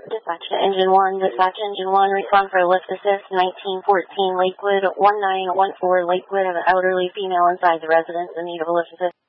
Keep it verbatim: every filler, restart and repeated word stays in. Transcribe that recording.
Dispatch to Engine one, dispatch Engine one, respond for lift assist, nineteen fourteen Lakewood, one nine one four Lakewood, have an elderly female inside the residence in need of a lift assist.